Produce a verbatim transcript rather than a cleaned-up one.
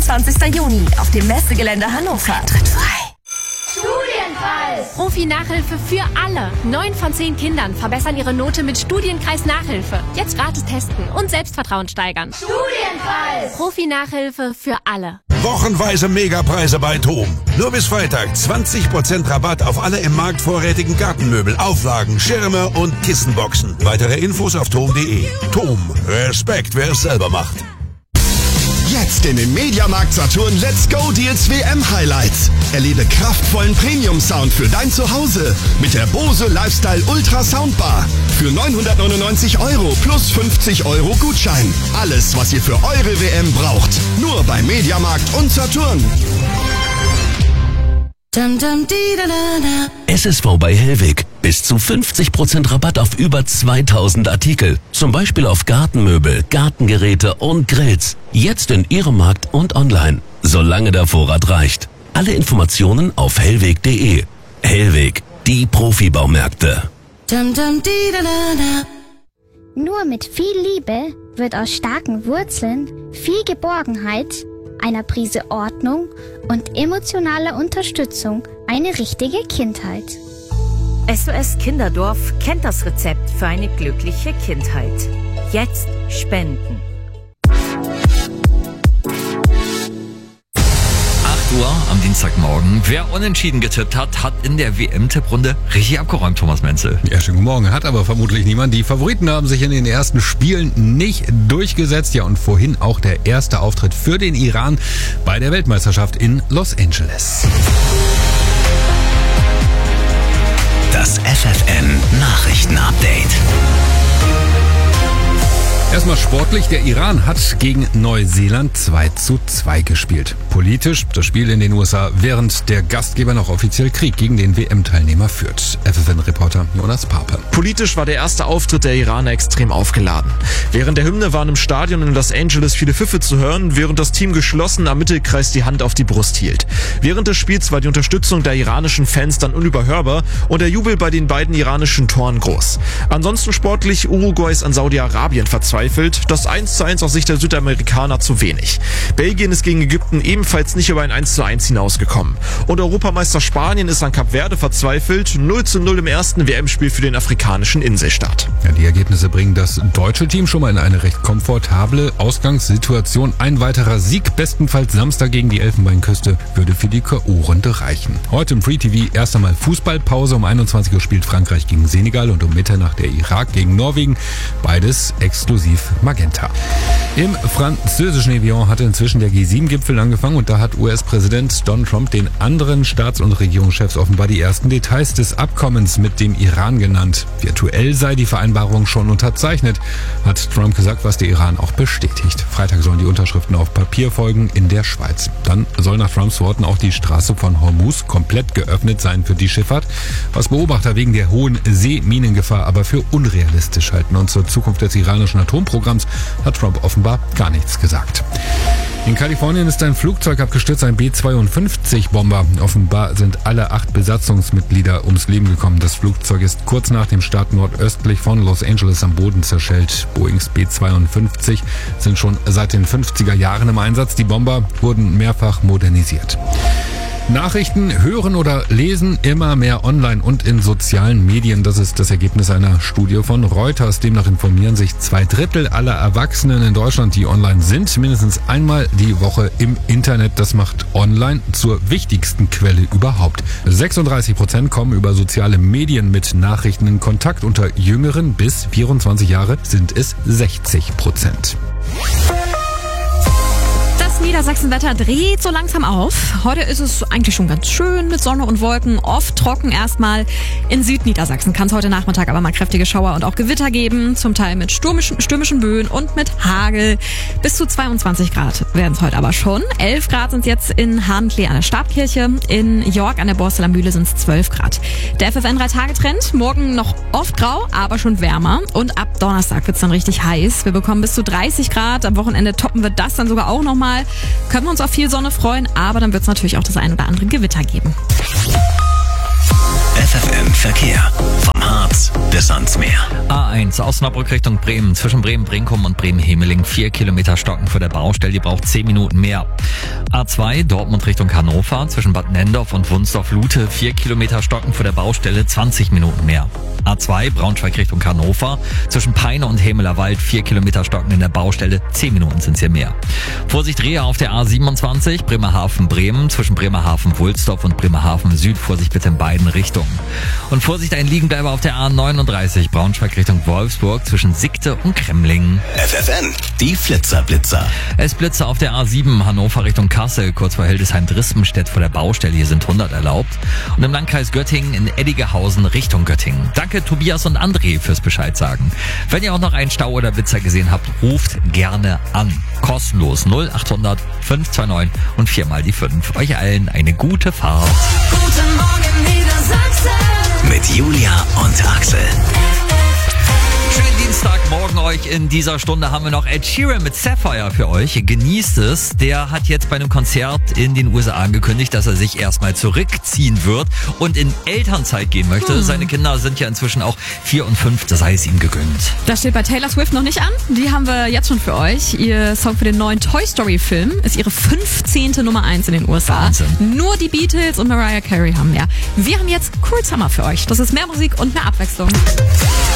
fünfundzwanzigsten Juni auf dem Messegelände Hannover. Tritt frei. Studienfall! Profi-Nachhilfe für alle. Neun von zehn Kindern verbessern ihre Note mit Studienkreis Nachhilfe. Jetzt gratis testen und Selbstvertrauen steigern. Studienfall! Profi-Nachhilfe für alle. Wochenweise Megapreise bei TOM. Nur bis Freitag zwanzig Prozent Rabatt auf alle im Markt vorrätigen Gartenmöbel, Auflagen, Schirme und Kissenboxen. Weitere Infos auf tom punkt de. TOM. Respekt, wer es selber macht. Jetzt in den Mediamarkt Saturn Let's Go Deals W M Highlights. Erlebe kraftvollen Premium-Sound für dein Zuhause mit der Bose Lifestyle Ultra Soundbar. Für neunhundertneunundneunzig Euro plus fünfzig Euro Gutschein. Alles, was ihr für eure W M braucht. Nur bei Mediamarkt und Saturn. S S V bei Hellweg. Bis zu fünfzig Prozent Rabatt auf über zweitausend Artikel. Zum Beispiel auf Gartenmöbel, Gartengeräte und Grills. Jetzt in Ihrem Markt und online. Solange der Vorrat reicht. Alle Informationen auf hellweg punkt de. Hellweg, die Profibaumärkte. Nur mit viel Liebe wird aus starken Wurzeln viel Geborgenheit, einer Prise Ordnung und emotionaler Unterstützung eine richtige Kindheit. S O S Kinderdorf kennt das Rezept für eine glückliche Kindheit. Jetzt spenden. acht Uhr am Dienstagmorgen. Wer unentschieden getippt hat, hat in der W M-Tipprunde richtig abgeräumt, Thomas Menzel. Ja, schönen guten Morgen. Hat aber vermutlich niemand. Die Favoriten haben sich in den ersten Spielen nicht durchgesetzt. Ja, und vorhin auch der erste Auftritt für den Iran bei der Weltmeisterschaft in Los Angeles. Das F F N-Nachrichten-Update. Erstmal sportlich, der Iran hat gegen Neuseeland zwei zu zwei gespielt. Politisch, das Spiel in den U S A, während der Gastgeber noch offiziell Krieg gegen den W M-Teilnehmer führt. F F N-Reporter Jonas Pape. Politisch war der erste Auftritt der Iraner extrem aufgeladen. Während der Hymne waren im Stadion in Los Angeles viele Pfiffe zu hören, während das Team geschlossen am Mittelkreis die Hand auf die Brust hielt. Während des Spiels war die Unterstützung der iranischen Fans dann unüberhörbar und der Jubel bei den beiden iranischen Toren groß. Ansonsten sportlich, Uruguay ist an Saudi-Arabien verzweifelt. Das eins zu eins aus Sicht der Südamerikaner zu wenig. Belgien ist gegen Ägypten ebenfalls nicht über ein eins zu eins hinausgekommen. Und Europameister Spanien ist an Kap Verde verzweifelt. null zu null im ersten W M-Spiel für den afrikanischen Inselstaat. Ja, die Ergebnisse bringen das deutsche Team schon mal in eine recht komfortable Ausgangssituation. Ein weiterer Sieg, bestenfalls Samstag gegen die Elfenbeinküste, würde für die K O-Runde reichen. Heute im Free T V erst einmal Fußballpause. Um einundzwanzig Uhr spielt Frankreich gegen Senegal und um Mitternacht der Irak gegen Norwegen. Beides exklusiv Magenta. Im französischen Evian hatte inzwischen der G sieben Gipfel angefangen und da hat U S-Präsident Donald Trump den anderen Staats- und Regierungschefs offenbar die ersten Details des Abkommens mit dem Iran genannt. Virtuell sei die Vereinbarung schon unterzeichnet, hat Trump gesagt, was der Iran auch bestätigt. Freitag sollen die Unterschriften auf Papier folgen in der Schweiz. Dann soll nach Trumps Worten auch die Straße von Hormuz komplett geöffnet sein für die Schifffahrt, was Beobachter wegen der hohen Seeminengefahr aber für unrealistisch halten. Und zur Zukunft des iranischen Atomprogramms hat Trump offenbar gar nichts gesagt. In Kalifornien ist ein Flugzeug abgestürzt, ein B zweiundfünfzig-Bomber. Offenbar sind alle acht Besatzungsmitglieder ums Leben gekommen. Das Flugzeug ist kurz nach dem Start nordöstlich von Los Angeles am Boden zerschellt. Boeings B zweiundfünfzig sind schon seit den fünfziger Jahren im Einsatz. Die Bomber wurden mehrfach modernisiert. Nachrichten hören oder lesen immer mehr online und in sozialen Medien. Das ist das Ergebnis einer Studie von Reuters. Demnach informieren sich zwei Drittel aller Erwachsenen in Deutschland, die online sind, mindestens einmal die Woche im Internet. Das macht online zur wichtigsten Quelle überhaupt. sechsunddreißig Prozent kommen über soziale Medien mit Nachrichten in Kontakt. Unter Jüngeren bis vierundzwanzig Jahre sind es sechzig Prozent. Das Niedersachsenwetter dreht so langsam auf. Heute ist es eigentlich schon ganz schön mit Sonne und Wolken, oft trocken erstmal. In Südniedersachsen kann es heute Nachmittag aber mal kräftige Schauer und auch Gewitter geben, zum Teil mit stürmischen, stürmischen Böen und mit Hagel. Bis zu zweiundzwanzig Grad werden es heute aber schon. elf Grad sind es jetzt in Harnklee an der Stabkirche. In York an der Borsteler Mühle sind es zwölf Grad. Der F F N drei Tage Trend, morgen noch oft grau, aber schon wärmer. Und ab Donnerstag wird es dann richtig heiß. Wir bekommen bis zu dreißig Grad. Am Wochenende toppen wir das dann sogar auch nochmal. Können wir uns auf viel Sonne freuen, aber dann wird es natürlich auch das ein oder andere Gewitter geben. F F N Verkehr. Vom Harz bis ans Meer. A eins, Osnabrück Richtung Bremen. Zwischen Bremen-Brinkum und Bremen-Hemeling. Vier Kilometer Stocken für der Baustelle. Die braucht zehn Minuten mehr. A zwei Dortmund Richtung Hannover zwischen Bad Nendorf und Wunsdorf-Lute vier Kilometer stocken vor der Baustelle, zwanzig Minuten mehr. A zwei Braunschweig Richtung Hannover zwischen Peine und Hemelerwald vier Kilometer stocken in der Baustelle, zehn Minuten sind es hier mehr. Vorsicht Rehe auf der A siebenundzwanzig Bremerhaven-Bremen zwischen Bremerhaven-Wulsdorf und Bremerhaven-Süd. Vorsicht bitte in beiden Richtungen. Und Vorsicht, ein Liegenbleiber auf der A neununddreißig Braunschweig Richtung Wolfsburg zwischen Siegte und Kremlingen. F F N, die Flitzer-Blitzer. Es blitze auf der A sieben Hannover Richtung Kassel, kurz vor Hildesheim-Drispenstedt vor der Baustelle. Hier sind hundert erlaubt. Und im Landkreis Göttingen in Eddigehausen Richtung Göttingen. Danke Tobias und André fürs Bescheid sagen. Wenn ihr auch noch einen Stau oder Blitzer gesehen habt, ruft gerne an. Kostenlos null acht hundert fünf zwei neun und viermal die fünf. Euch allen eine gute Fahrt. Guten Morgen, Niedersachsen. Mit Julia und Axel. Schönen Dienstagmorgen euch. In dieser Stunde haben wir noch Ed Sheeran mit Sapphire für euch. Genießt es. Der hat jetzt bei einem Konzert in den U S A angekündigt, dass er sich erstmal zurückziehen wird und in Elternzeit gehen möchte. Hm. Seine Kinder sind ja inzwischen auch vier und fünf, das sei es ihm gegönnt. Das steht bei Taylor Swift noch nicht an. Die haben wir jetzt schon für euch. Ihr Song für den neuen Toy Story Film ist ihre fünfzehnte Nummer eins in den U S A. Wahnsinn. Nur die Beatles und Mariah Carey haben mehr. Wir haben jetzt Cool Summer für euch. Das ist mehr Musik und mehr Abwechslung.